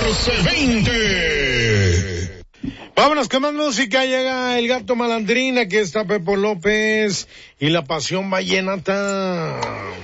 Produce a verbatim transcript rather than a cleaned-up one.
catorce veinte. Vámonos con más música, llega el Gato Malandrina, que está Pepo López y la Pasión Vallenata.